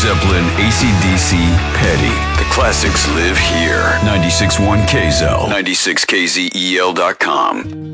Zeppelin, AC/DC, Petty. The classics live here. 96.1 KZEL, 96KZEL.com.